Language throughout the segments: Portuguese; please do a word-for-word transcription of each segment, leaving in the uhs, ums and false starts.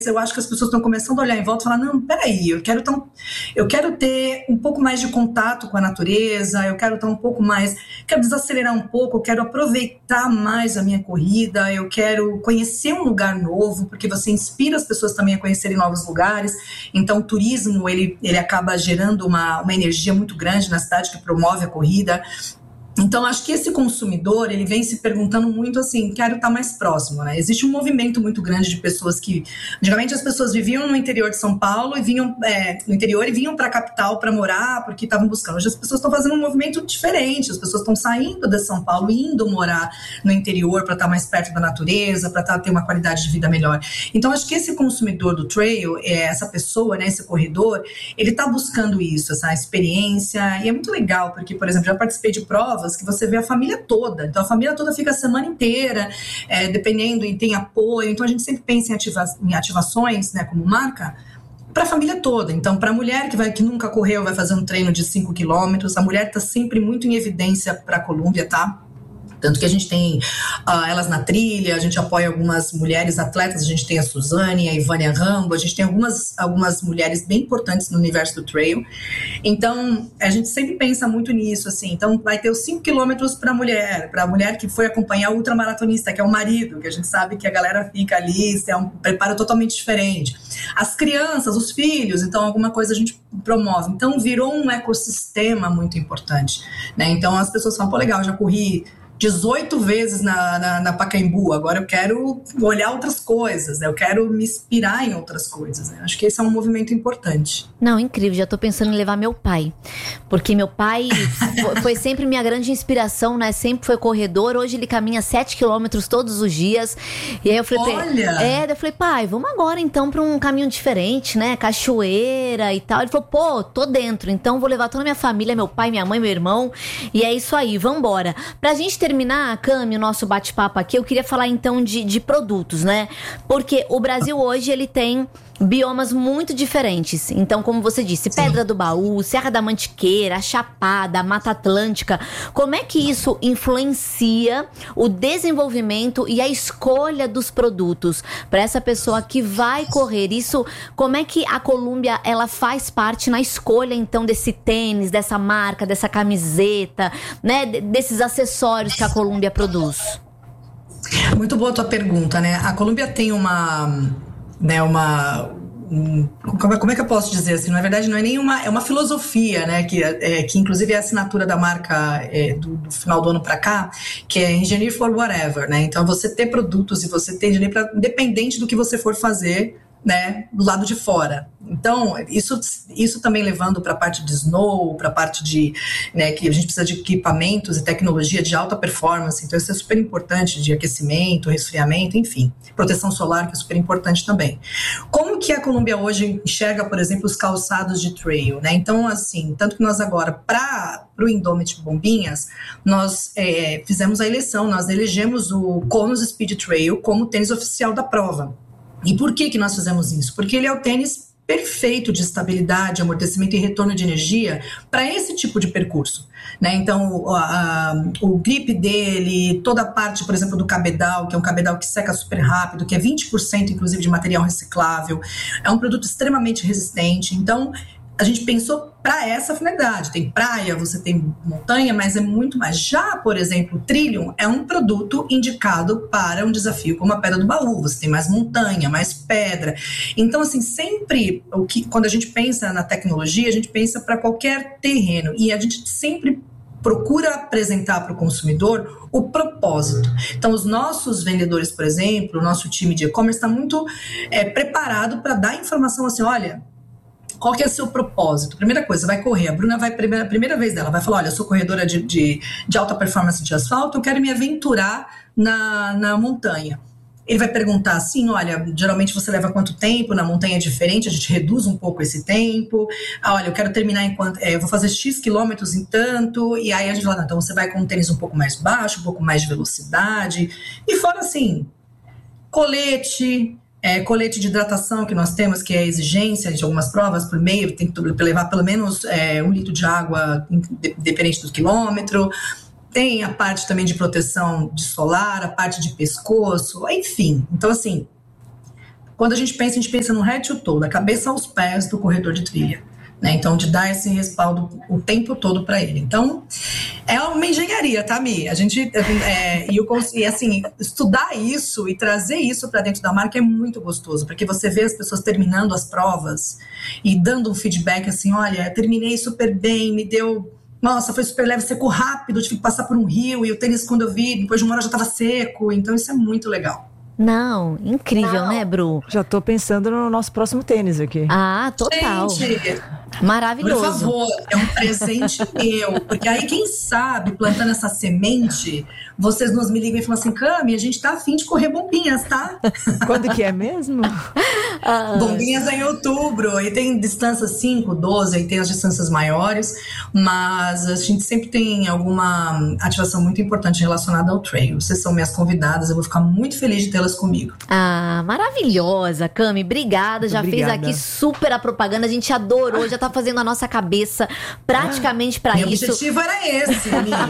eu acho que as pessoas estão começando a olhar em volta e falar, não, peraí, eu quero, tão, eu quero ter um pouco mais de contato com a natureza, eu quero estar um pouco mais, quero desacelerar um pouco, eu quero aproveitar mais a minha corrida, eu quero conhecer um lugar novo, porque você inspira as pessoas também a conhecerem novos lugares. Então o turismo, ele, ele acaba gerando uma, uma energia muito grande na cidade que promove a corrida. Então, acho que esse consumidor, ele vem se perguntando muito assim, quero estar mais próximo, né? Existe um movimento muito grande de pessoas que... Antigamente as pessoas viviam no interior de São Paulo e vinham é, no interior e vinham para a capital para morar porque estavam buscando. Hoje as pessoas estão fazendo um movimento diferente, as pessoas estão saindo de São Paulo e indo morar no interior para estar mais perto da natureza, para estar, ter uma qualidade de vida melhor. Então, acho que esse consumidor do trail, é, essa pessoa, né, esse corredor, ele está buscando isso, essa experiência, e é muito legal, porque, por exemplo, já participei de provas que você vê a família toda, então a família toda fica a semana inteira, é, dependendo, e tem apoio, então a gente sempre pensa em, ativa, em ativações, né, como marca, para a família toda. Então, para a mulher que, vai, que nunca correu, vai fazer um treino de cinco quilômetros, a mulher está sempre muito em evidência para a Colômbia, tá? Tanto que a gente tem uh, elas na trilha, a gente apoia algumas mulheres atletas, a gente tem a Suzane, a Ivânia Rambo, a gente tem algumas, algumas mulheres bem importantes no universo do trail. Então, a gente sempre pensa muito nisso, assim. Então, vai ter os cinco quilômetros para a mulher, para a mulher que foi acompanhar o ultramaratonista, que é o marido, que a gente sabe que a galera fica ali, é um preparo totalmente diferente. As crianças, os filhos, então alguma coisa a gente promove. Então, virou um ecossistema muito importante, né? Então, as pessoas falam, pô, legal, já corri dezoito vezes na, na, na Pacaembu, agora eu quero olhar outras coisas, né? Eu quero me inspirar em outras coisas, né? Acho que esse é um movimento importante. Não, incrível, já tô pensando em levar meu pai, porque meu pai foi sempre minha grande inspiração, né? Sempre foi corredor, hoje ele caminha sete quilômetros todos os dias, e aí eu falei, olha! É, eu falei, pai, vamos agora então pra um caminho diferente, né? Cachoeira e tal. Ele falou, pô, tô dentro, então vou levar toda a minha família, meu pai, minha mãe, meu irmão, e é isso aí, vambora. Pra gente ter terminar, Cami, o nosso bate-papo aqui, eu queria falar então de, de produtos, né? Porque o Brasil hoje, ele tem biomas muito diferentes. Então, como você disse, Sim. Pedra do Baú, Serra da Mantiqueira, Chapada, Mata Atlântica. Como é que isso influencia o desenvolvimento e a escolha dos produtos para essa pessoa que vai correr? Isso, como é que a Columbia, ela faz parte na escolha, então, desse tênis, dessa marca, dessa camiseta, né? Desses acessórios que a Columbia produz? Muito boa a tua pergunta, né? A Columbia tem uma... Né, uma, um, como é que eu posso dizer assim? Na verdade, não é nenhuma, é uma filosofia, né, que, é, que inclusive é a assinatura da marca é, do, do final do ano para cá, que é Engineer for Whatever, né? Então, você ter produtos e você ter engenharia para, independente do que você for fazer, né, do lado de fora. Então, isso, isso também levando para a parte de snow, para a parte de, né, que a gente precisa de equipamentos e tecnologia de alta performance, então isso é super importante, de aquecimento, resfriamento, enfim, proteção solar, que é super importante também. Como que a Columbia hoje enxerga, por exemplo, os calçados de trail, né? Então, assim, tanto que nós agora, para o Indomit Bombinhas, nós é, fizemos a eleição, nós elegemos o Conos Speed Trail como tênis oficial da prova. E por que que nós fizemos isso? Porque ele é o tênis perfeito de estabilidade, amortecimento e retorno de energia para esse tipo de percurso, né? Então, a, a, o grip dele, toda a parte, por exemplo, do cabedal, que é um cabedal que seca super rápido, que é vinte por cento, inclusive, de material reciclável, é um produto extremamente resistente. Então, a gente pensou para essa finalidade. Tem praia, você tem montanha, mas é muito mais. Já, por exemplo, o Trillium é um produto indicado para um desafio como a Pedra do Baú. Você tem mais montanha, mais pedra. Então, assim, sempre, o que, quando a gente pensa na tecnologia, a gente pensa para qualquer terreno. E a gente sempre procura apresentar para o consumidor o propósito. Então, os nossos vendedores, por exemplo, o nosso time de e-commerce está muito é, preparado para dar informação assim, olha... Qual que é o seu propósito? Primeira coisa, vai correr. A Bruna vai, primeira, primeira vez dela, vai falar, olha, eu sou corredora de, de, de alta performance de asfalto, eu quero me aventurar na, na montanha. Ele vai perguntar assim, olha, geralmente você leva quanto tempo? Na montanha é diferente, a gente reduz um pouco esse tempo. Ah, olha, eu quero terminar em quanto... É, eu vou fazer X quilômetros em tanto, e aí a gente fala, não, então você vai com um tênis um pouco mais baixo, um pouco mais de velocidade. E fora assim, colete... É, colete de hidratação que nós temos, que é a exigência de algumas provas por meio, tem que levar pelo menos é, um litro de água, dependente do quilômetro. Tem a parte também de proteção de solar, a parte de pescoço, enfim. Então, assim, quando a gente pensa, a gente pensa no head to toe, da cabeça aos pés do corredor de trilha. Né? Então, de dar esse respaldo o tempo todo para ele. Então, é uma engenharia, tá, Mi? A gente, é, e, eu, e assim, estudar isso e trazer isso para dentro da marca é muito gostoso, porque você vê as pessoas terminando as provas e dando um feedback assim, olha, terminei super bem, me deu... Nossa, foi super leve, secou rápido, tive que passar por um rio, e o tênis, quando eu vi, depois de uma hora já estava seco. Então, isso é muito legal. Não, incrível, Não. né, Bru? Já tô pensando no nosso próximo tênis aqui. Ah, total. Gente, maravilhoso. Por favor, é um presente meu. Porque aí, quem sabe, plantando essa semente, vocês nos me ligam e falam assim, Cami, a gente tá afim de correr bombinhas, tá? Quando que é mesmo? Ah, bombinhas é em outubro. E tem distâncias cinco, doze, aí tem as distâncias maiores. Mas a gente sempre tem alguma ativação muito importante relacionada ao trail. Vocês são minhas convidadas, eu vou ficar muito feliz de tê-las comigo. Ah, maravilhosa, Cami. Obrigada. Muito já obrigada. Fez aqui super a propaganda. A gente adorou, já tá fazendo a nossa cabeça praticamente pra Meu isso. Meu objetivo era esse,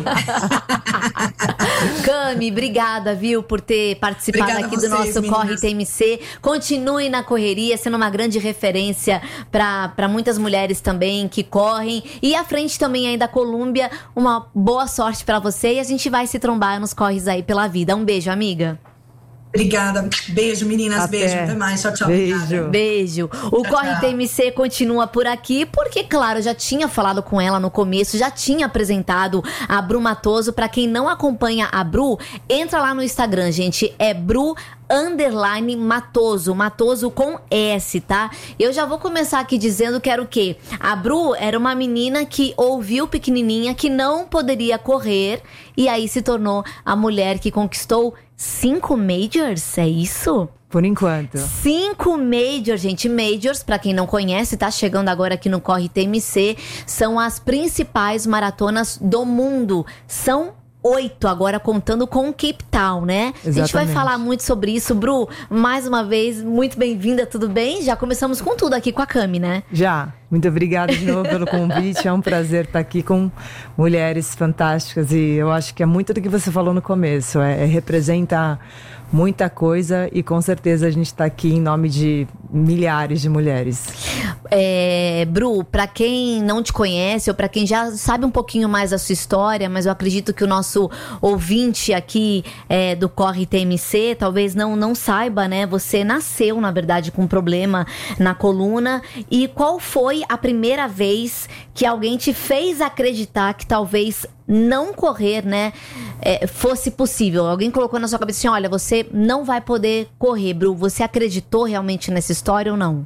Cami, obrigada, viu, por ter participado obrigada aqui vocês, do nosso meninas. Corre T M C. Continue na correria, sendo uma grande referência para muitas mulheres também que correm. E à frente também aí da Colômbia, uma boa sorte para você. E a gente vai se trombar nos corres aí pela vida. Um beijo, amiga. Obrigada. Beijo, meninas. Até. Beijo. Até mais. Tchau, tchau. Beijo. Obrigada. Beijo. O tchau, Corre tchau. T M C continua por aqui, porque, claro, eu já tinha falado com ela no começo, já tinha apresentado a Bru Matoso. Pra quem não acompanha a Bru, entra lá no Instagram, gente. É Bru underline Matoso, Matoso com S, tá? Eu já vou começar aqui dizendo que era o quê? A Bru era uma menina que ouviu pequenininha, que não poderia correr, e aí se tornou a mulher que conquistou cinco majors, é isso? Por enquanto. Cinco majors, gente. Majors, pra quem não conhece, tá chegando agora aqui no Corre T M C, são as principais maratonas do mundo. São oito agora, contando com Cape Town, né? Exatamente. A gente vai falar muito sobre isso. Bru, mais uma vez, muito bem-vinda, tudo bem? Já começamos com tudo aqui com a Cami, né? Já. Muito obrigada de novo pelo convite. É um prazer estar aqui com mulheres fantásticas. E eu acho que é muito do que você falou no começo. É, é representa muita coisa e com certeza a gente está aqui em nome de milhares de mulheres. É, Bru, para quem não te conhece ou para quem já sabe um pouquinho mais da sua história, mas eu acredito que o nosso ouvinte aqui é, do Corre T M C talvez não, não saiba, né? Você nasceu, na verdade, com um problema na coluna. E qual foi a primeira vez que alguém te fez acreditar que talvez não correr, né, é, fosse possível? Alguém colocou na sua cabeça assim, olha, você não vai poder correr, Bru. Você acreditou realmente nessa história ou não?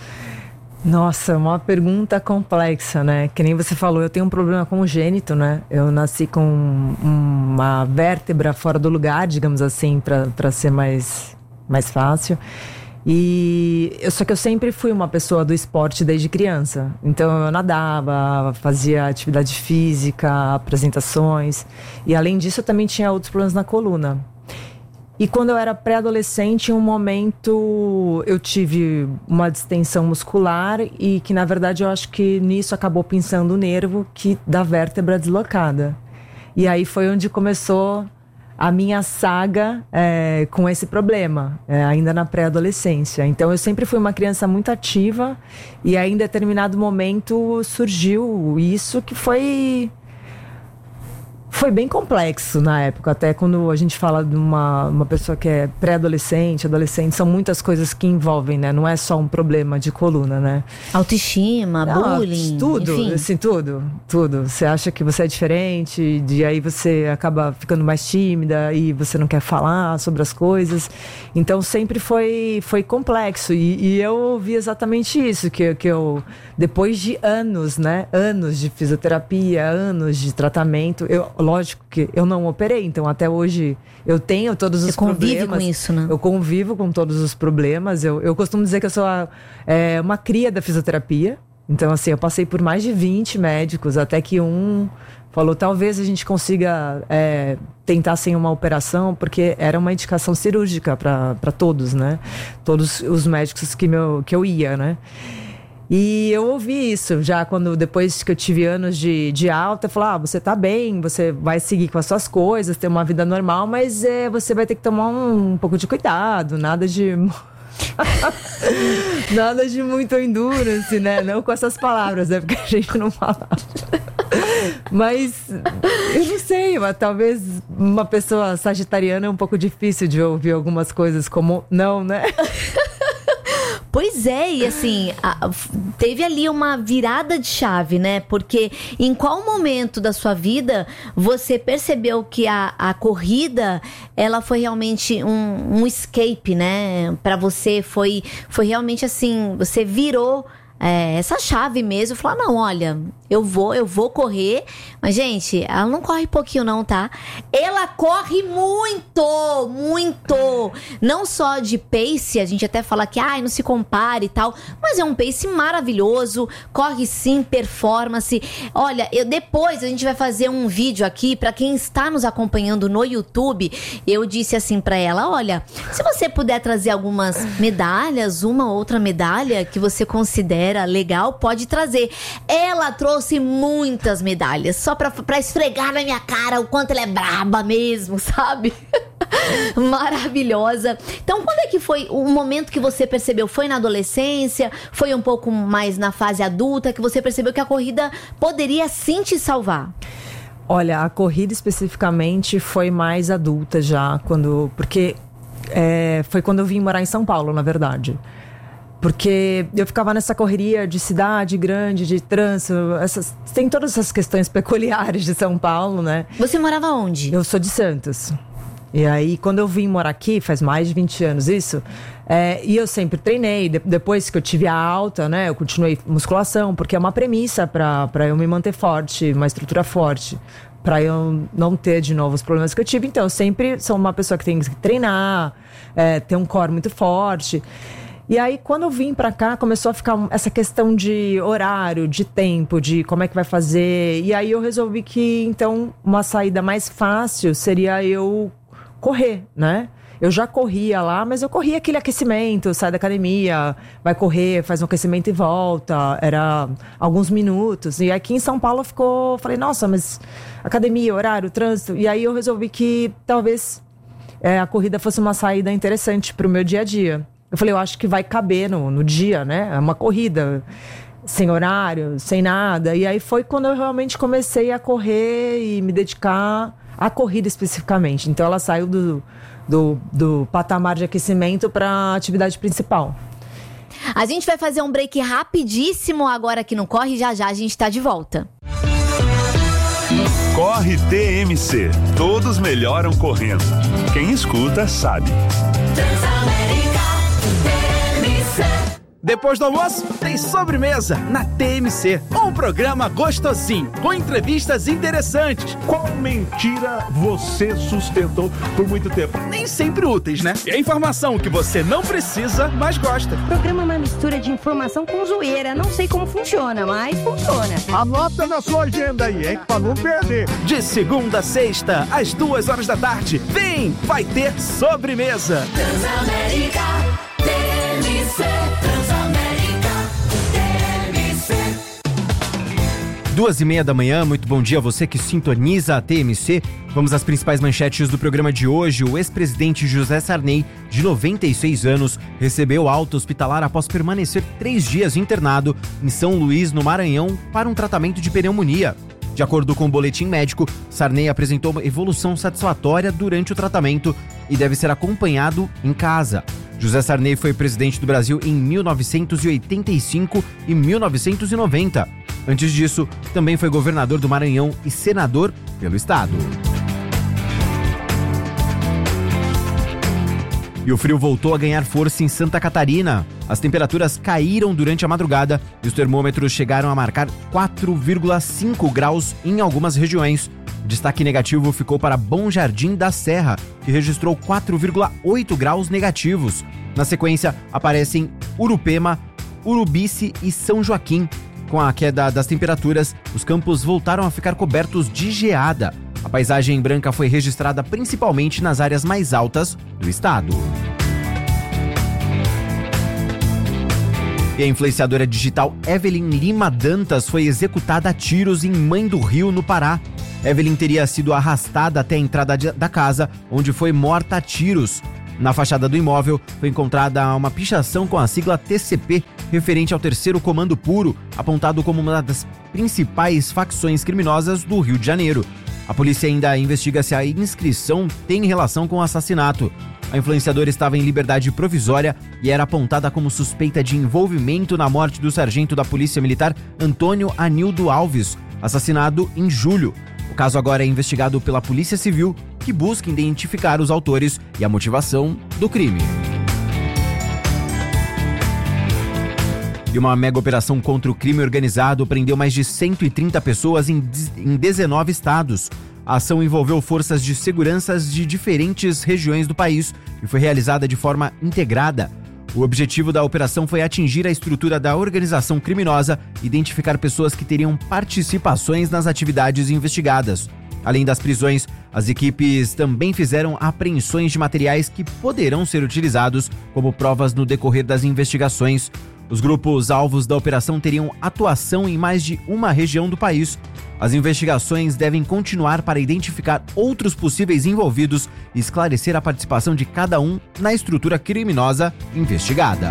Nossa, uma pergunta complexa, né? Que nem você falou, eu tenho um problema congênito, né? Eu nasci com uma vértebra fora do lugar, digamos assim, para ser mais, mais fácil. E eu, só que eu sempre fui uma pessoa do esporte desde criança. Então eu nadava, fazia atividade física, apresentações. E além disso eu também tinha outros problemas na coluna. E quando eu era pré-adolescente, em um momento eu tive uma distensão muscular e que na verdade eu acho que nisso acabou pinçando o nervo que, da vértebra deslocada. E aí foi onde começou a minha saga é, com esse problema, é, ainda na pré-adolescência. Então eu sempre fui uma criança muito ativa e aí em determinado momento surgiu isso que foi... Foi bem complexo na época, até quando a gente fala de uma, uma pessoa que é pré-adolescente, adolescente, são muitas coisas que envolvem, né? Não é só um problema de coluna, né? Autoestima, Não, bullying, tudo, enfim. assim, tudo, tudo. Você acha que você é diferente, e aí você acaba ficando mais tímida e você não quer falar sobre as coisas. Então sempre foi, foi complexo e, e eu ouvi exatamente isso, que, que eu, depois de anos, né? Anos de fisioterapia, anos de tratamento, eu lógico que eu não operei, então até hoje eu tenho todos os problemas. Você convive com isso, né? Eu convivo com todos os problemas. Eu, eu costumo dizer que eu sou a, é, uma cria da fisioterapia. Então, assim, eu passei por mais de vinte médicos, até que um falou, talvez a gente consiga é, tentar sem uma operação, porque era uma indicação cirúrgica para todos, né? Todos os médicos que, meu, que eu ia, né? E eu ouvi isso já quando, depois que eu tive anos de, de alta, eu falei, ah, você tá bem, você vai seguir com as suas coisas, ter uma vida normal, mas é, você vai ter que tomar um, um pouco de cuidado, nada de Nada de muito endurance, né? Não com essas palavras, é porque a gente não fala. Mas eu não sei, mas talvez uma pessoa sagitariana é um pouco difícil de ouvir algumas coisas como não, né? Pois é, e assim, a, teve ali uma virada de chave, né? Porque em qual momento da sua vida você percebeu que a, a corrida, ela foi realmente um, um escape, né? Pra você, foi, foi realmente assim, você virou é, essa chave mesmo, falar, não, olha, eu vou, eu vou correr, mas gente, ela não corre pouquinho não, tá? Ela corre muito, muito, não só de pace, a gente até fala que, ai, não se compare e tal, mas é um pace maravilhoso, corre sim, performance. Olha, eu, depois a gente vai fazer um vídeo aqui, pra quem está nos acompanhando no YouTube, eu disse assim pra ela, olha, se você puder trazer algumas medalhas, uma ou outra medalha que você considera legal, pode trazer. Ela trouxe muitas medalhas, só pra, pra esfregar na minha cara o quanto ela é braba mesmo, sabe? Maravilhosa. Então, quando é que foi o momento que você percebeu? Foi na adolescência? Foi um pouco mais na fase adulta que você percebeu que a corrida poderia sim te salvar? Olha, a corrida especificamente foi mais adulta já, quando, porque é, foi quando eu vim morar em São Paulo, na verdade. Porque eu ficava nessa correria de cidade grande, de trânsito, essas, tem todas essas questões peculiares de São Paulo, né? Você morava onde? Eu sou de Santos. E aí, quando eu vim morar aqui, faz mais de vinte anos isso, é, e eu sempre treinei, de, depois que eu tive a alta, né, eu continuei musculação, porque é uma premissa para para eu me manter forte, uma estrutura forte, para eu não ter de novo os problemas que eu tive. Então, eu sempre sou uma pessoa que tem que treinar, é, ter um core muito forte. E aí, quando eu vim pra cá, começou a ficar essa questão de horário, de tempo, de como é que vai fazer. E aí eu resolvi que, então, uma saída mais fácil seria eu correr, né? Eu já corria lá, mas eu corria aquele aquecimento, sai da academia, vai correr, faz um aquecimento e volta. Era alguns minutos. E aqui em São Paulo ficou... Falei, nossa, mas academia, horário, trânsito. E aí eu resolvi que talvez é, a corrida fosse uma saída interessante pro meu dia a dia. Eu falei, eu acho que vai caber no, no dia, né? É uma corrida sem horário, sem nada. E aí foi quando eu realmente comecei a correr e me dedicar à corrida especificamente. Então ela saiu do, do, do patamar de aquecimento para a atividade principal. A gente vai fazer um break rapidíssimo agora aqui no Corre, já já a gente tá de volta. Corre T M C. Todos melhoram correndo. Quem escuta sabe. Depois do almoço, tem sobremesa na T M C. Um programa gostosinho, com entrevistas interessantes. Qual mentira você sustentou por muito tempo? Nem sempre úteis, né? E a informação que você não precisa, mas gosta. O programa é uma mistura de informação com zoeira. Não sei como funciona, mas funciona. Anota na sua agenda aí, hein? Pra não perder. De segunda a sexta, às duas horas da tarde. Vem, vai ter sobremesa. Transamérica, T M C. Duas e meia da manhã, muito bom dia a você que sintoniza a T M C. Vamos às principais manchetes do programa de hoje. O ex-presidente José Sarney, de noventa e seis anos, recebeu alta hospitalar após permanecer três dias internado em São Luís, no Maranhão, para um tratamento de pneumonia. De acordo com o boletim médico, Sarney apresentou uma evolução satisfatória durante o tratamento e deve ser acompanhado em casa. José Sarney foi presidente do Brasil em mil novecentos e oitenta e cinco e mil novecentos e noventa. Antes disso, também foi governador do Maranhão e senador pelo estado. E o frio voltou a ganhar força em Santa Catarina. As temperaturas caíram durante a madrugada e os termômetros chegaram a marcar quatro vírgula cinco graus em algumas regiões. O destaque negativo ficou para Bom Jardim da Serra, que registrou quatro vírgula oito graus negativos. Na sequência, aparecem Urupema, Urubici e São Joaquim. Com a queda das temperaturas, os campos voltaram a ficar cobertos de geada. A paisagem branca foi registrada principalmente nas áreas mais altas do estado. E a influenciadora digital Evelyn Lima Dantas foi executada a tiros em Mãe do Rio, no Pará. Evelyn teria sido arrastada até a entrada da casa, onde foi morta a tiros. Na fachada do imóvel foi encontrada uma pichação com a sigla T C P, referente ao terceiro Comando Puro, apontado como uma das principais facções criminosas do Rio de Janeiro. A polícia ainda investiga se a inscrição tem relação com o assassinato. A influenciadora estava em liberdade provisória e era apontada como suspeita de envolvimento na morte do sargento da Polícia Militar Antônio Anildo Alves, assassinado em julho. O caso agora é investigado pela Polícia Civil, que busca identificar os autores e a motivação do crime. E uma mega operação contra o crime organizado prendeu mais de cento e trinta pessoas em dezenove estados. A ação envolveu forças de segurança de diferentes regiões do país e foi realizada de forma integrada. O objetivo da operação foi atingir a estrutura da organização criminosa e identificar pessoas que teriam participações nas atividades investigadas. Além das prisões, as equipes também fizeram apreensões de materiais que poderão ser utilizados como provas no decorrer das investigações. Os grupos alvos da operação teriam atuação em mais de uma região do país. As investigações devem continuar para identificar outros possíveis envolvidos e esclarecer a participação de cada um na estrutura criminosa investigada.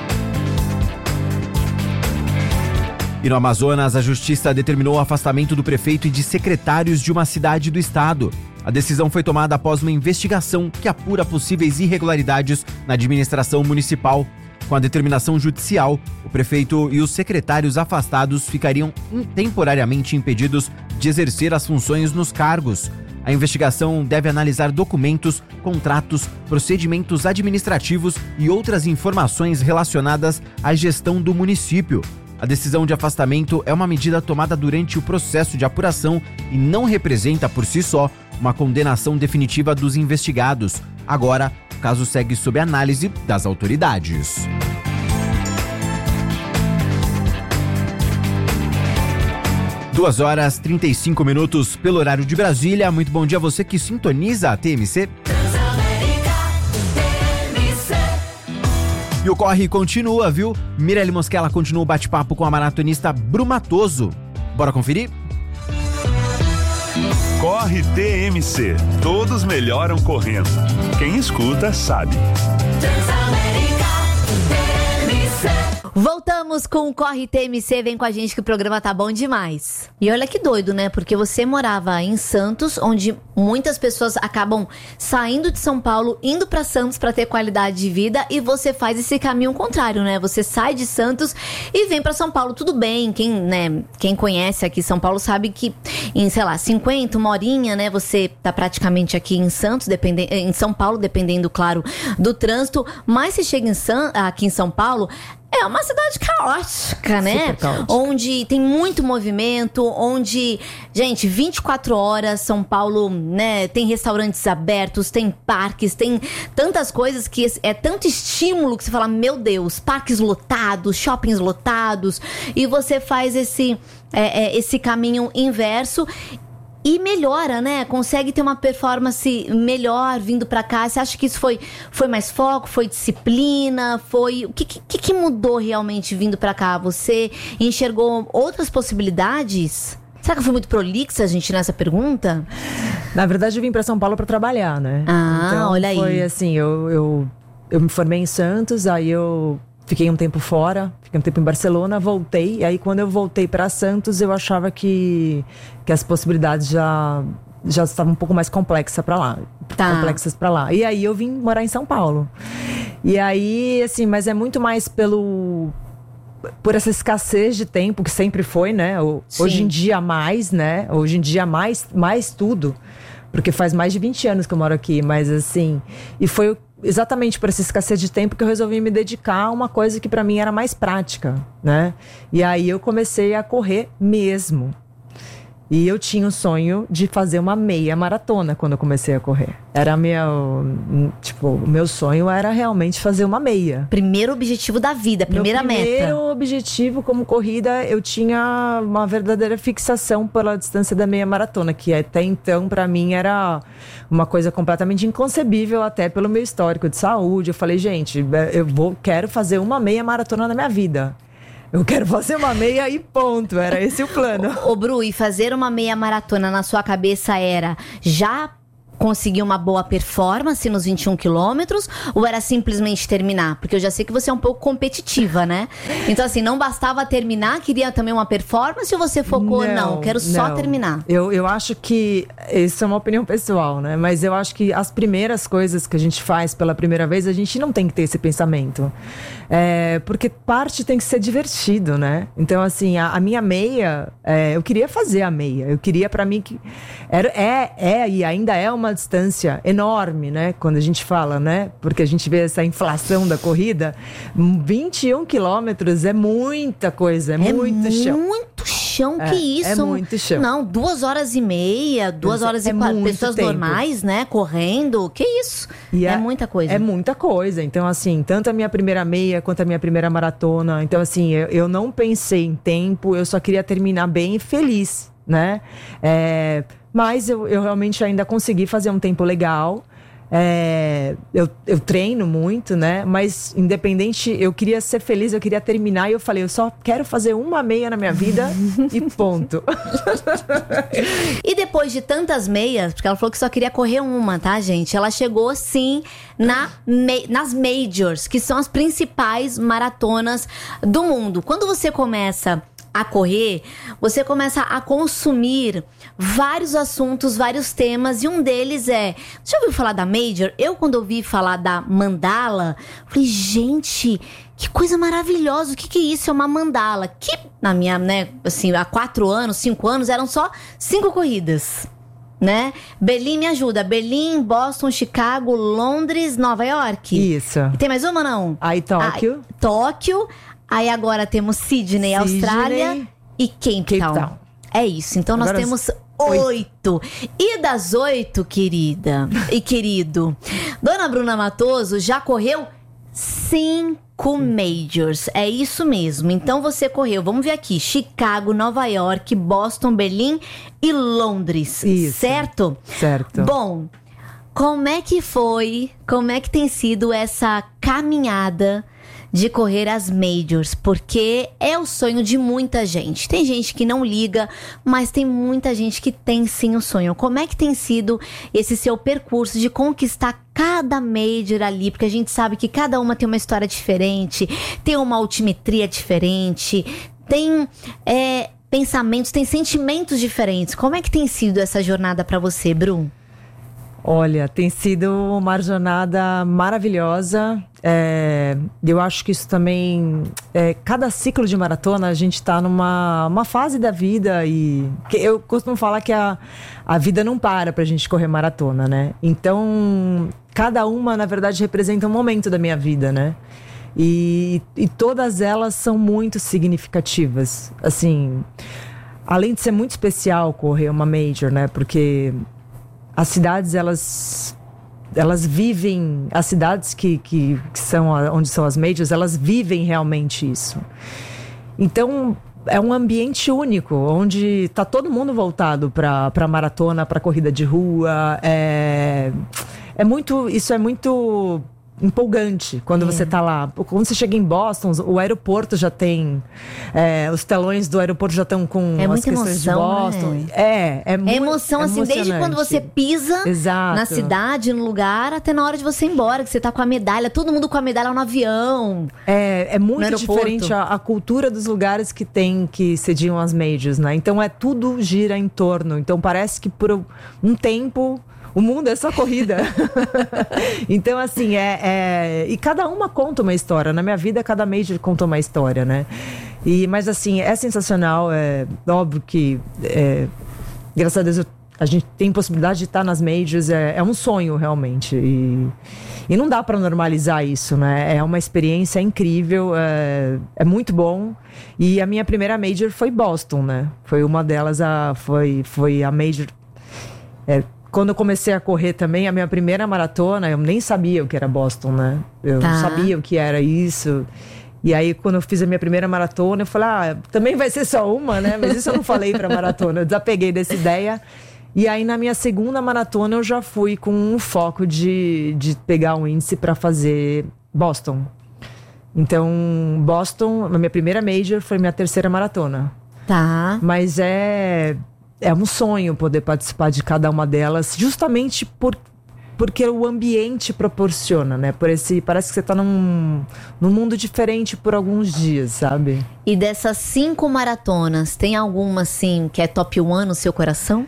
E no Amazonas, a Justiça determinou o afastamento do prefeito e de secretários de uma cidade do estado. A decisão foi tomada após uma investigação que apura possíveis irregularidades na administração municipal. Com a determinação judicial, o prefeito e os secretários afastados ficariam temporariamente impedidos de exercer as funções nos cargos. A investigação deve analisar documentos, contratos, procedimentos administrativos e outras informações relacionadas à gestão do município. A decisão de afastamento é uma medida tomada durante o processo de apuração e não representa, por si só, uma condenação definitiva dos investigados. Agora, o caso segue sob análise das autoridades. duas horas e trinta e cinco minutos pelo horário de Brasília. Muito bom dia a você que sintoniza a T M C. E o corre continua, viu? Mirelle Mosquela continua o bate-papo com a maratonista Bru Matoso. Bora conferir? Corre T M C. Todos melhoram correndo. Quem escuta sabe. Voltamos com o Corre T M C, vem com a gente que o programa tá bom demais. E olha que doido, né? Porque você morava em Santos, onde muitas pessoas acabam saindo de São Paulo, indo pra Santos pra ter qualidade de vida, e você faz esse caminho contrário, né? Você sai de Santos e vem pra São Paulo. Tudo bem, quem, né, quem conhece aqui São Paulo sabe que em, sei lá, cinquenta, uma horinha, né? Você tá praticamente aqui em Santos, dependendo, em São Paulo, dependendo, claro, do trânsito. Mas se chega em San, aqui em São Paulo, é uma cidade caótica, né? Caótica. Onde tem muito movimento, onde, gente, vinte e quatro horas, São Paulo, né? Tem restaurantes abertos, tem parques, tem tantas coisas que é tanto estímulo que você fala, meu Deus, parques lotados, shoppings lotados, e você faz esse, é, é, esse caminho inverso. E melhora, né? Consegue ter uma performance melhor vindo pra cá. Você acha que isso foi, foi mais foco? Foi disciplina? Foi... O que, que, que mudou realmente vindo pra cá? Você enxergou outras possibilidades? Será que eu fui muito prolixa, gente, nessa pergunta? Na verdade, eu vim pra São Paulo pra trabalhar, né? Ah, então, olha aí. Foi assim, eu, eu, eu me formei em Santos, aí eu... Fiquei um tempo fora, fiquei um tempo em Barcelona, voltei. E aí, quando eu voltei para Santos, eu achava que, que as possibilidades já, já estavam um pouco mais complexas para lá. Tá. Complexas para lá. E aí, eu vim morar em São Paulo. E aí, assim, mas é muito mais pelo... Por essa escassez de tempo que sempre foi, né? Hoje Sim. em dia, mais, né? Hoje em dia, mais, mais tudo. Porque faz mais de vinte anos que eu moro aqui. Mas, assim... E foi o exatamente por essa escassez de tempo que eu resolvi me dedicar a uma coisa que pra mim era mais prática, né? E aí eu comecei a correr mesmo. E eu tinha o sonho de fazer uma meia maratona quando eu comecei a correr. Era meu, tipo, o meu sonho era realmente fazer uma meia. Primeiro objetivo da vida, primeira meu meta. Primeiro objetivo como corrida, eu tinha uma verdadeira fixação pela distância da meia maratona, que até então pra mim era uma coisa completamente inconcebível, até pelo meu histórico de saúde. Eu falei, gente, eu vou, quero fazer uma meia maratona na minha vida. Eu quero fazer uma meia e ponto. Era esse o plano. Ô, Bru, e fazer uma meia maratona na sua cabeça era já conseguir uma boa performance nos vinte e um quilômetros? Ou era simplesmente terminar? Porque eu já sei que você é um pouco competitiva, né? Então, assim, não bastava terminar, queria também uma performance, ou você focou, não, não quero só não. terminar? Eu, eu acho que, isso é uma opinião pessoal, né? Mas eu acho que as primeiras coisas que a gente faz pela primeira vez, a gente não tem que ter esse pensamento. É, porque parte tem que ser divertido, né? Então, assim, a, a minha meia, é, eu queria fazer a meia. Eu queria, pra mim, que era, é, é e ainda é uma distância enorme, né? Quando a gente fala, né? Porque a gente vê essa inflação da corrida. vinte e um quilômetros é muita coisa, é, é muito chão. Muito chão, é, que isso? É muito chão. Não, duas horas e meia, duas horas é e quatro. Pessoas tempo. normais, né? Correndo, que isso? E é, é muita coisa. É muita coisa. Então, assim, tanto a minha primeira meia quanto a minha primeira maratona. Então, assim, eu, eu não pensei em tempo, eu só queria terminar bem e feliz, né? É, mas eu, eu realmente ainda consegui fazer um tempo legal. É, eu, eu treino muito, né? Mas independente, eu queria ser feliz, eu queria terminar. E eu falei, eu só quero fazer uma meia na minha vida e ponto. E depois de tantas meias, porque ela falou que só queria correr uma, tá, gente? Ela chegou, sim, na, nas majors, que são as principais maratonas do mundo. Quando você começa a correr, você começa a consumir vários assuntos, vários temas, e um deles é... Você já ouviu falar da Major? Eu, quando ouvi falar da mandala, falei, gente, que coisa maravilhosa, o que que é isso? É uma mandala. Que, na minha, né, assim, há quatro anos, cinco anos, eram só cinco corridas, né? Berlim, me ajuda. Berlim, Boston, Chicago, Londres, Nova York. Isso. E tem mais uma, não? Aí, Tóquio. Ah, Tóquio. Aí agora temos Sydney, Sydney Austrália e Cape Town. Cape Town. É isso. Então agora nós temos oito. E das oito, querida e querido, Dona Bruna Matoso já correu cinco majors. É isso mesmo. Então você correu, vamos ver aqui, Chicago, Nova York, Boston, Berlim e Londres. Isso. Certo? Certo. Bom, como é que foi, como é que tem sido essa caminhada de correr as majors? Porque é o sonho de muita gente. Tem gente que não liga, mas tem muita gente que tem sim o sonho. Como é que tem sido esse seu percurso de conquistar cada major ali? Porque a gente sabe que cada uma tem uma história diferente, tem uma altimetria diferente, tem é, pensamentos, tem sentimentos diferentes. Como é que tem sido essa jornada pra você, Bru? Olha, tem sido uma jornada maravilhosa. É, eu acho que isso também... É, cada ciclo de maratona a gente está numa uma fase da vida e... Que eu costumo falar que a, a vida não para pra gente correr maratona, né? Então, cada uma, na verdade, representa um momento da minha vida, né? E, e todas elas são muito significativas. Assim, além de ser muito especial correr uma major, né? Porque... As cidades, elas, elas vivem... As cidades que, que, que são a, onde são as majors, elas vivem realmente isso. Então, é um ambiente único, onde está todo mundo voltado para a maratona, para a corrida de rua. É, é muito, isso é muito empolgante quando é. você está lá. Quando você chega em Boston, o aeroporto já tem... É, os telões do aeroporto já estão com é as questões emoção, de Boston. Né? É, é, é emoção, assim, desde quando você pisa Exato. na cidade, no lugar, até na hora de você ir embora, que você tá com a medalha, todo mundo com a medalha no avião. É, é muito diferente a, a cultura dos lugares que tem, que sediam as majors, né? Então, é tudo gira em torno. Então, parece que por um tempo... O mundo é só corrida. Então, assim, é, é... E cada uma conta uma história. Na minha vida, cada major conta uma história, né? E, mas, assim, é sensacional. É óbvio que, é... graças a Deus, eu... a gente tem possibilidade de estar nas majors. É, é um sonho, realmente. E... e não dá para normalizar isso, né? É uma experiência incrível. É, é muito bom. E a minha primeira major foi Boston, né? Foi uma delas, a... Foi, foi a major... É... Quando eu comecei a correr também, a minha primeira maratona, eu nem sabia o que era Boston, né? Eu tá. não sabia o que era isso. E aí, quando eu fiz a minha primeira maratona, eu falei, ah, também vai ser só uma, né? Mas isso eu não falei pra maratona, eu desapeguei dessa ideia. E aí, na minha segunda maratona, eu já fui com um foco de, de pegar um índice pra fazer Boston. Então, Boston, a minha primeira major, foi minha terceira maratona. Tá. Mas é... é um sonho poder participar de cada uma delas, justamente por, porque o ambiente proporciona, né? Por esse, parece que você tá num, num mundo diferente por alguns dias, sabe? E dessas cinco maratonas, tem alguma, assim, que é top one no seu coração?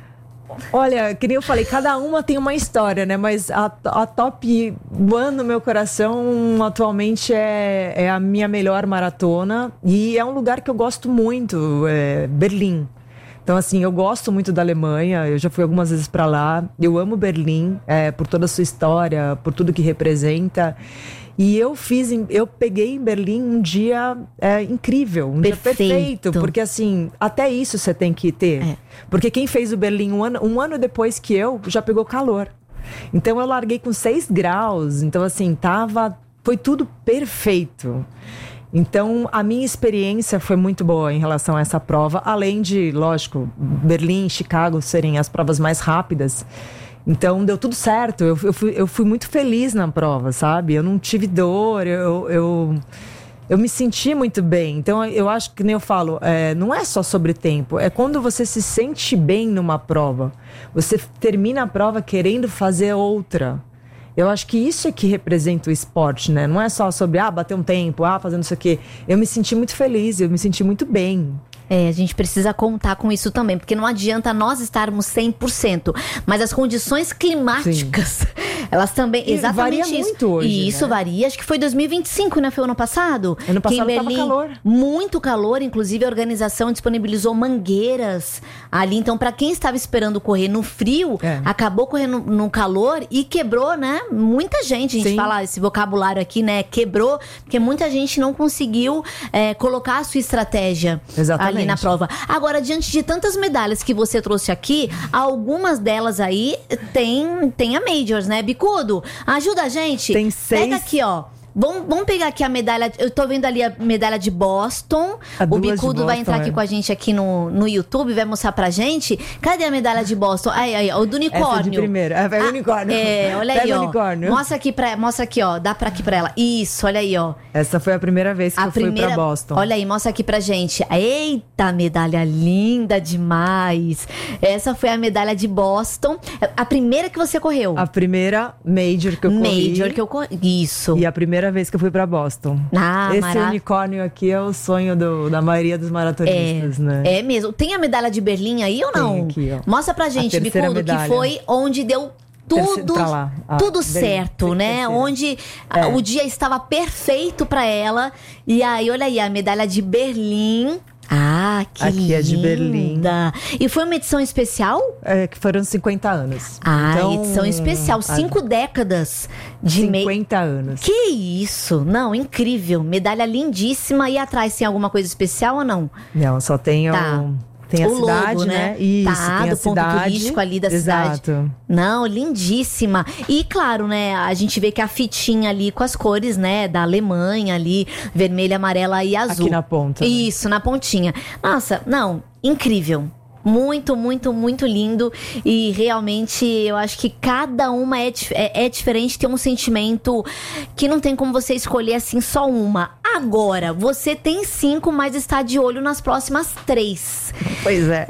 Olha, que nem eu falei, cada uma tem uma história, né? Mas a, a top one no meu coração atualmente é, é a minha melhor maratona. E é um lugar que eu gosto muito, é Berlim. Então, assim, eu gosto muito da Alemanha, eu já fui algumas vezes para lá. Eu amo Berlim, é, por toda a sua história, por tudo que representa. E eu fiz, em, eu peguei em Berlim um dia é, incrível, um Perfeito. dia perfeito. Porque, assim, até isso você tem que ter. É. Porque quem fez o Berlim um ano, um ano depois que eu, já pegou calor. Então, eu larguei com seis graus. Então, assim, tava, foi tudo perfeito. Então, a minha experiência foi muito boa em relação a essa prova. Além de, lógico, Berlim e Chicago serem as provas mais rápidas. Então, deu tudo certo. Eu, eu, fui, eu fui muito feliz na prova, sabe? Eu não tive dor, eu, eu, eu me senti muito bem. Então, eu acho que, nem eu falo, é, não é só sobre tempo. É quando você se sente bem numa prova. Você termina a prova querendo fazer outra. Eu acho que isso é que representa o esporte, né? Não é só sobre, ah, bater um tempo, ah, fazendo isso aqui. Eu me senti muito feliz, eu me senti muito bem. É, a gente precisa contar com isso também, porque não adianta nós estarmos cem por cento, mas as condições climáticas, sim, elas também, e exatamente varia isso. muito hoje, e isso, né? Varia, acho que foi dois mil e vinte e cinco, né? Foi o ano passado? Ano passado que em Berlim, tava calor. Muito calor, inclusive a organização disponibilizou mangueiras ali, então para quem estava esperando correr no frio, é. acabou correndo no calor e quebrou, né? Muita gente, a gente, sim, fala esse vocabulário aqui, né? Quebrou, porque muita gente não conseguiu é, colocar a sua estratégia. Exatamente. Ali na prova. Agora, diante de tantas medalhas que você trouxe aqui, algumas delas aí tem, tem a Majors, né? Bicudo, ajuda a gente. Tem seis. Pega aqui, ó. Vamos, vamos pegar aqui a medalha. Eu tô vendo ali a medalha de Boston. A o Bicudo Boston, vai entrar aqui é. com a gente aqui no, no YouTube, vai mostrar pra gente. Cadê a medalha de Boston? Aí, aí, o do unicórnio. Essa de primeira. É, ah, o unicórnio. É, olha Pega aí, ó. O unicórnio. Mostra aqui, pra, mostra aqui, ó. Dá pra aqui pra ela. Isso, olha aí, ó. Essa foi a primeira vez que a eu primeira, fui pra Boston. Olha aí, mostra aqui pra gente. Eita, medalha linda demais. Essa foi a medalha de Boston. A primeira que você correu. A primeira Major que eu corri. Major que eu corri. Isso. E a primeira vez que eu fui pra Boston. Ah, esse marav- unicórnio aqui é o sonho do, da maioria dos maratonistas, é, né? É mesmo. Tem a medalha de Berlim aí ou não? Tem aqui, ó. Mostra pra gente, Bicudo, medalha. Que foi onde deu tudo, lá, ah, tudo Berlim, certo, né? terceira. Onde é. o dia estava perfeito pra ela. E aí, olha aí, a medalha de Berlim. Ah, que aqui linda. É de Berlim. E foi uma edição especial? É, que foram cinquenta anos. Ah, então, edição especial. Cinco a... décadas de cinquenta me... anos. Que isso? Não, incrível. Medalha lindíssima. E atrás tem alguma coisa especial ou não? Não, só tem tá. o... Tem a o cidade, logo, né? né? Isso, tá, tem a do ponto cidade. turístico ali da Exato. cidade. Não, lindíssima. E claro, né? A gente vê que a fitinha ali com as cores, né? Da Alemanha ali, vermelha, amarela e azul. Aqui na ponta. Isso, né? Na pontinha. Nossa, não, incrível. Muito, muito, muito lindo. E realmente eu acho que cada uma é, é, é diferente, tem um sentimento que não tem como você escolher assim só uma. Agora, você tem cinco, mas está de olho nas próximas três. Pois é.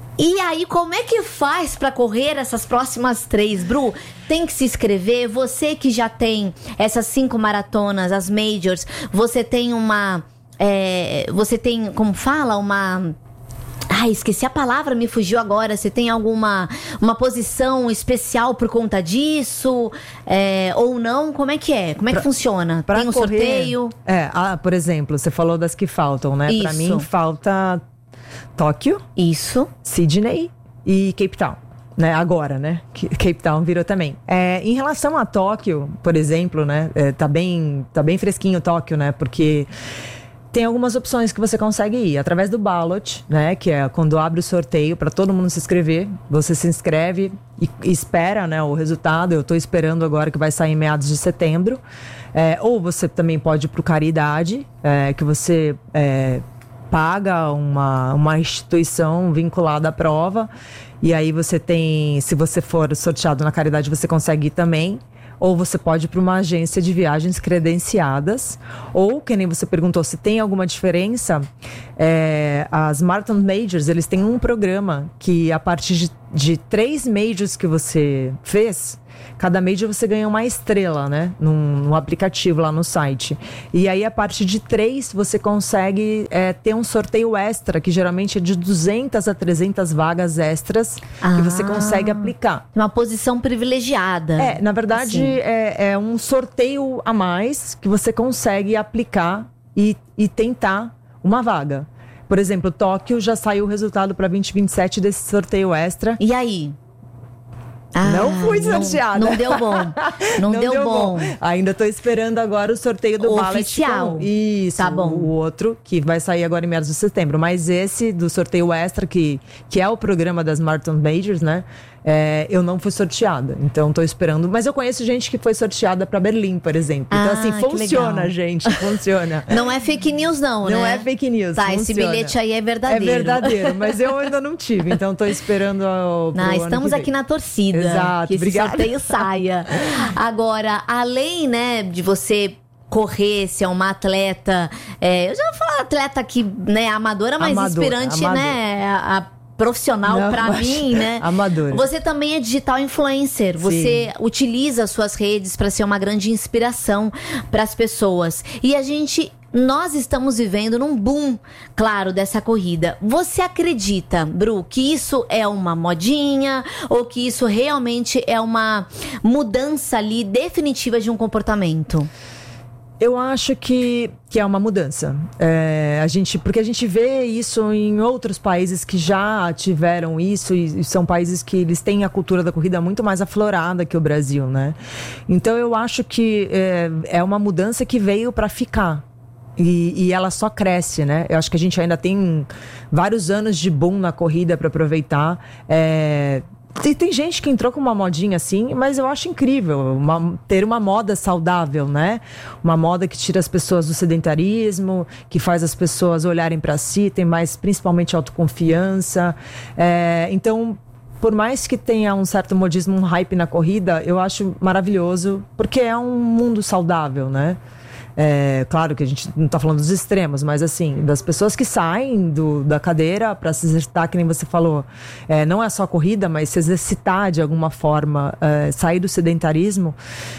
E aí, como é que faz pra correr essas próximas três, Bru? Tem que se inscrever. Você que já tem essas cinco maratonas, as majors, você tem uma... É, você tem, como fala, uma... Ai, esqueci a palavra, me fugiu agora. Você tem alguma uma posição especial por conta disso? É, ou não? Como é que é? Como é pra, que funciona? Pra tem um correr, sorteio? É, ah, por exemplo, você falou das que faltam, né? Isso. Pra mim, falta Tóquio. Isso. Sydney e Cape Town. Né, agora, né? Cape Town virou também. É, em relação a Tóquio, por exemplo, né? É, tá, bem, tá bem fresquinho Tóquio, né? Porque... tem algumas opções que você consegue ir através do ballot, né? Que é quando abre o sorteio para todo mundo se inscrever. Você se inscreve e espera, né, o resultado. Eu estou esperando agora que vai sair em meados de setembro. É, ou você também pode ir para o Caridade, é, que você é, paga uma, uma instituição vinculada à prova. E aí você tem, se você for sorteado na Caridade, você consegue ir também. Ou você pode ir para uma agência de viagens credenciadas. Ou, que nem você perguntou, se tem alguma diferença, É, as Marathon Majors, eles têm um programa que a partir de, de três majors que você fez, cada major você ganha uma estrela, né? Num, num aplicativo lá no site. E aí, a partir de três, você consegue é, ter um sorteio extra, que geralmente é de duzentas a trezentas vagas extras, ah, que você consegue aplicar. Uma posição privilegiada. É, na verdade, é, é um sorteio a mais que você consegue aplicar e, e tentar uma vaga. Por exemplo, Tóquio já saiu o resultado para vinte e vinte e sete desse sorteio extra. E aí? Ah, não fui sorteada. Não, não deu bom. Não, não deu, deu bom. bom. Ainda tô esperando agora o sorteio do oficial. Ballot. Isso, tá bom. O outro, que vai sair agora em meados de setembro. Mas esse do sorteio extra, que, que é o programa das Marathon Majors, né? É, eu não fui sorteada, então tô esperando. Mas eu conheço gente que foi sorteada para Berlim, por exemplo. Então, ah, assim, funciona, gente, funciona. Não é fake news, não, né? Não é fake news. Tá, funciona. Esse bilhete aí é verdadeiro. É verdadeiro, mas eu ainda não tive, então tô esperando. Ao, não, estamos aqui na torcida. Exato, que esse obrigada. sorteio saia. Agora, além, né, de você correr, ser uma atleta, é, eu já vou falar atleta aqui, né, amadora, mas amador, inspirante, amador. né, a, a profissional Não, pra mim, né? Amador. Você também é digital influencer. Sim. Você utiliza as suas redes para ser uma grande inspiração para as pessoas. E a gente, nós estamos vivendo num boom, claro, dessa corrida. Você acredita, Bru, que isso é uma modinha ou que isso realmente é uma mudança ali definitiva de um comportamento? Eu acho que, que é uma mudança. É, a gente, porque a gente vê isso em outros países que já tiveram isso, e, e são países que eles têm a cultura da corrida muito mais aflorada que o Brasil, né? Então eu acho que é, é uma mudança que veio para ficar. E, e ela só cresce, né? Eu acho que a gente ainda tem vários anos de boom na corrida para aproveitar. É, Tem, tem gente que entrou com uma modinha assim, mas eu acho incrível uma, ter uma moda saudável, né? Uma moda que tira as pessoas do sedentarismo, que faz as pessoas olharem para si, tem mais, principalmente, autoconfiança. É, então, por mais que tenha um certo modismo, um hype na corrida, eu acho maravilhoso, porque é um mundo saudável, né? É, claro que a gente não está falando dos extremos, mas assim, das pessoas que saem do, da cadeira para se exercitar, que nem você falou, é, não é só corrida, mas se exercitar de alguma forma, é, sair do sedentarismo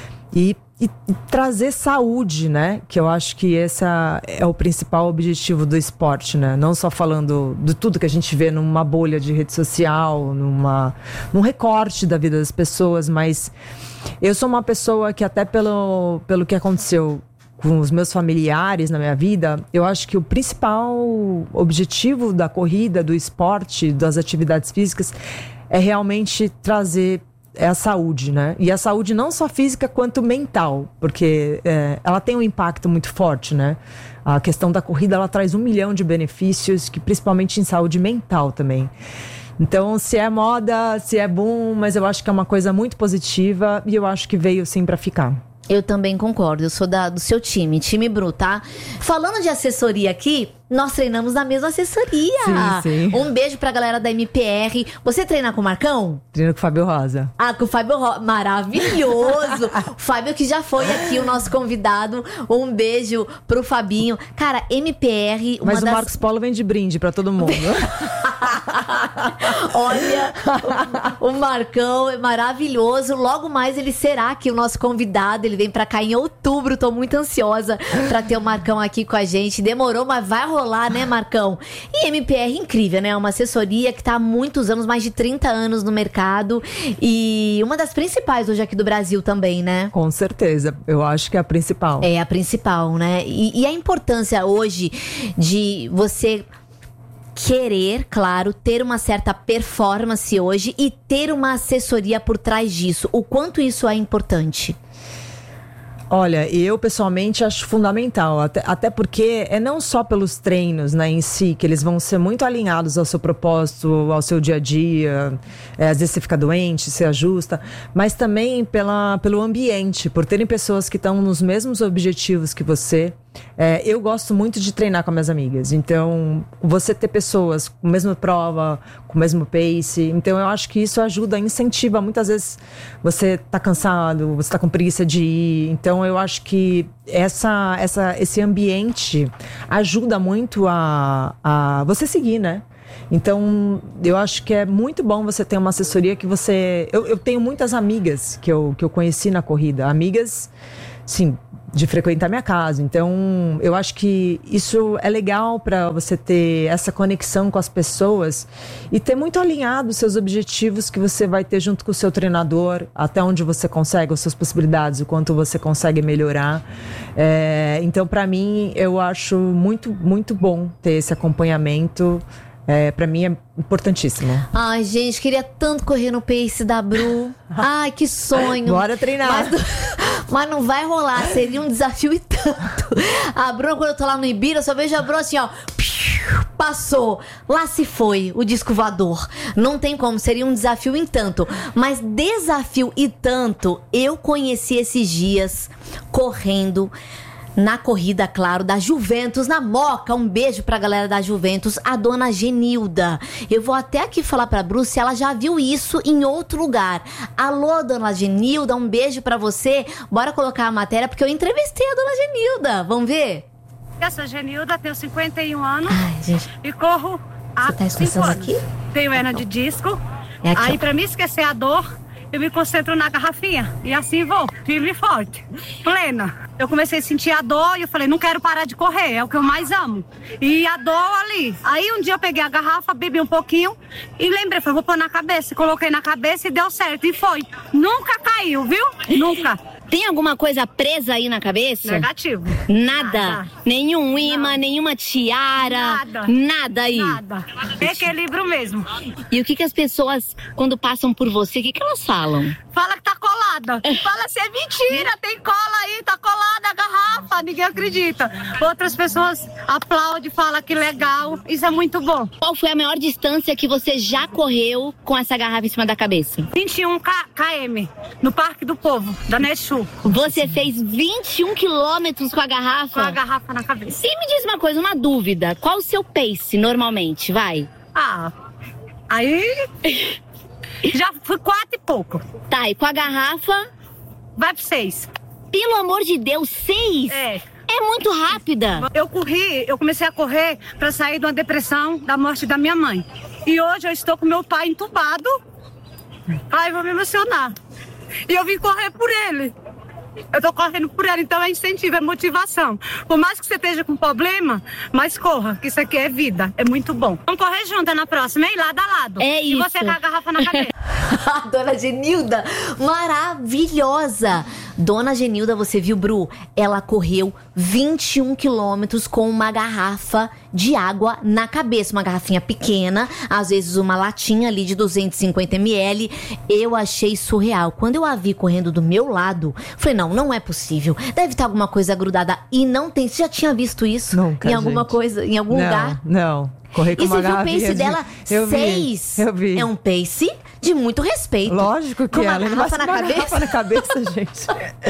e, e, e trazer saúde, né? Que eu acho que esse é o principal objetivo do esporte, né? Não só falando de tudo que a gente vê numa bolha de rede social, numa, num recorte da vida das pessoas, mas eu sou uma pessoa que até pelo, pelo que aconteceu com os meus familiares na minha vida, eu acho que o principal objetivo da corrida, do esporte, das atividades físicas é realmente trazer a saúde, né? E a saúde não só física quanto mental, porque é, ela tem um impacto muito forte, né? A questão da corrida, ela traz um milhão de benefícios, que principalmente em saúde mental também. Então, se é moda, se é boom, mas eu acho que é uma coisa muito positiva e eu acho que veio sim para ficar. Eu também concordo, eu sou da, do seu time, time Bru, tá? Falando de assessoria aqui, nós treinamos na mesma assessoria. Sim, sim. Um beijo pra galera da M P R. Você treina com o Marcão? Treino com o Fábio Rosa. Ah, com o Fábio Rosa. Maravilhoso! O Fábio que já foi aqui o nosso convidado. Um beijo pro Fabinho. Cara, M P R... Uma Mas das... o Marcos Polo vem de brinde pra todo mundo. Olha, o, o Marcão é maravilhoso. Logo mais ele será aqui o nosso convidado. Ele vem pra cá em outubro. Tô muito ansiosa pra ter o Marcão aqui com a gente. Demorou, mas vai rolar, né, Marcão? E M P R incrível, né? Uma assessoria que tá há muitos anos, mais de trinta anos no mercado. E uma das principais hoje aqui do Brasil também, né? Com certeza. Eu acho que é a principal. É a principal, né? E, e a importância hoje de você... querer, claro, ter uma certa performance hoje e ter uma assessoria por trás disso. O quanto isso é importante? Olha, eu pessoalmente acho fundamental, até, até porque é não só pelos treinos, né, em si, que eles vão ser muito alinhados ao seu propósito, ao seu dia a dia, é, às vezes você fica doente, se ajusta, mas também pela, pelo ambiente, por terem pessoas que estão nos mesmos objetivos que você. é, eu gosto muito de treinar com as minhas amigas. Então, você ter pessoas com a mesma prova, com o mesmo pace. Então, eu acho que isso ajuda, incentiva. Muitas vezes você tá cansado, você tá com preguiça de ir. Então, eu acho que essa, essa, esse ambiente ajuda muito a, a você seguir, né? Então, eu acho que é muito bom você ter uma assessoria que você... Eu, eu tenho muitas amigas que eu, que eu conheci na corrida. Amigas, sim, de frequentar minha casa. Então, eu acho que isso é legal para você ter essa conexão com as pessoas e ter muito alinhado os seus objetivos que você vai ter junto com o seu treinador, até onde você consegue, as suas possibilidades, o quanto você consegue melhorar. É, então, para mim, eu acho muito, muito bom ter esse acompanhamento. É, pra mim é importantíssimo. Ai, gente, queria tanto correr no pace da Bru. Ai, que sonho. Bora treinar. Mas, mas não vai rolar, seria um desafio e tanto. A Bru, quando eu tô lá no Ibira, eu só vejo a Bru assim, ó. Passou, lá se foi o disco voador. Não tem como, seria um desafio em tanto. Mas desafio e tanto, eu conheci esses dias correndo na corrida, claro, da Juventus, na Moca. Um beijo pra galera da Juventus, a dona Genilda. Eu vou até aqui falar pra Bruce se ela já viu isso em outro lugar. Alô, dona Genilda, um beijo pra você. Bora colocar a matéria, porque eu entrevistei a dona Genilda. Vamos ver? Eu sou Genilda, tenho cinquenta e um anos. Ai, gente. E corro há Você tá escutando cinco anos. aqui? Tenho hernia de disco. É aqui, Aí, ó. pra me esquecer a dor, eu me concentro na garrafinha. E assim vou, firme e forte, plena. Eu comecei a sentir a dor e eu falei, não quero parar de correr, é o que eu mais amo. E a dor ali. Aí um dia eu peguei a garrafa, bebi um pouquinho e lembrei, falei, vou pôr na cabeça. Coloquei na cabeça e deu certo. E foi. Nunca caiu, viu? Nunca. Tem alguma coisa presa aí na cabeça? Negativo. Nada? Nada. Nenhum imã, nenhuma tiara? Nada. Nada aí? Nada. Equilíbrio mesmo. E o que que as pessoas, quando passam por você, o que que elas falam? Fala que tá colada. Fala assim, é mentira, tem cola aí, tá colada a garrafa, ninguém acredita. Outras pessoas aplaudem, falam que legal, isso é muito bom. Qual foi a maior distância que você já correu com essa garrafa em cima da cabeça? vinte e um quilômetros no Parque do Povo, da Netshoe. Você fez vinte e um quilômetros com a garrafa? Com a garrafa na cabeça. E me diz uma coisa, uma dúvida. Qual o seu pace normalmente, vai? Ah, aí já fui quatro e pouco. Tá, e com a garrafa? Vai pro seis. Pelo amor de Deus, seis? É. É muito rápida. Eu corri, eu comecei a correr pra sair de uma depressão da morte da minha mãe. E hoje eu estou com meu pai entubado. Ai, vou me emocionar. E eu vim correr por ele. Eu tô correndo por ele, então é incentivo, é motivação. Por mais que você esteja com problema, mas corra, que isso aqui é vida, é muito bom. Vamos correr juntas na próxima, hein? Lado a lado. É e isso. E você com a garrafa na cabeça. A dona Genilda, maravilhosa. Dona Genilda, você viu, Bru? Ela correu vinte e um quilômetros com uma garrafa de água na cabeça. Uma garrafinha pequena, às vezes uma latinha ali de duzentos e cinquenta mililitros. Eu achei surreal. Quando eu a vi correndo do meu lado, falei, não, não é possível. Deve estar alguma coisa grudada. E não tem. Você já tinha visto isso? Nunca, Em alguma gente. coisa, em algum não, lugar? Não, correr com E uma você viu o garrafinha pace de- dela? Eu vi, Seis. eu vi. É um pace de muito respeito. Lógico que Com uma ela não garrafa vai na uma cabeça. garrafa na cabeça, gente.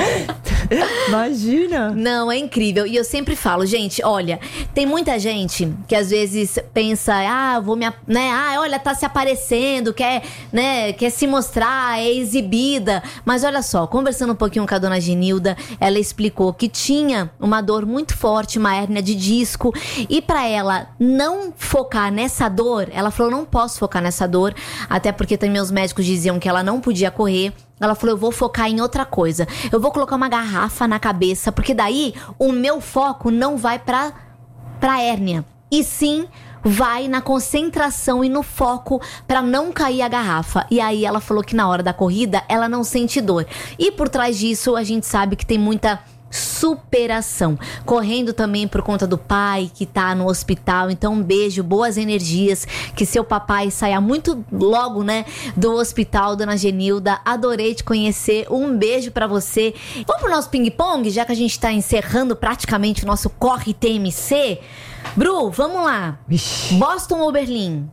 Imagina. Não, é incrível. E eu sempre falo, gente, olha, tem muita gente que às vezes pensa, ah, vou me, ap- né, ah, olha, tá se aparecendo, quer, né, quer se mostrar, é exibida. Mas olha só, conversando um pouquinho com a dona Genilda, ela explicou que tinha uma dor muito forte, uma hérnia de disco, e pra ela não focar nessa dor, ela falou, não posso focar nessa dor, até porque também os médicos diziam que ela não podia correr. Ela falou, eu vou focar em outra coisa. Eu vou colocar uma garrafa na cabeça, porque daí o meu foco não vai pra, pra hérnia. E sim, vai na concentração e no foco pra não cair a garrafa. E aí ela falou que na hora da corrida, ela não sente dor. E por trás disso, a gente sabe que tem muita superação, correndo também por conta do pai que tá no hospital. Então um beijo, boas energias, que seu papai saia muito logo, né, do hospital, dona Genilda. Adorei te conhecer, um beijo pra você. Vamos pro nosso ping-pong, já que a gente tá encerrando praticamente o nosso Corre T M C. Bru, vamos lá. Vixe. Boston ou Berlim?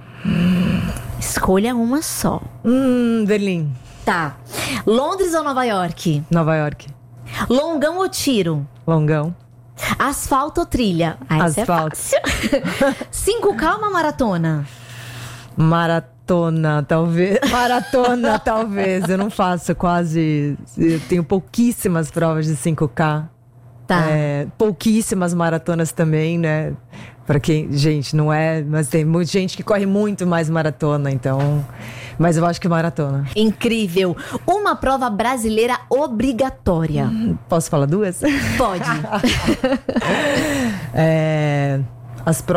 Escolha uma só. Hum, Berlim. Tá. Londres ou Nova York? Nova York. Longão ou tiro? Longão. Asfalto ou trilha? Ah, Asfalto. É cinco K ou uma maratona? Maratona, talvez. Maratona, talvez. Eu não faço quase... Eu tenho pouquíssimas provas de cinco K. Tá. É, pouquíssimas maratonas também, né? Pra quem... Gente, não é... Mas tem muita gente que corre muito mais maratona, então... Mas eu acho que maratona. Incrível. Uma prova brasileira obrigatória. Hum, posso falar duas? Pode. é, as provas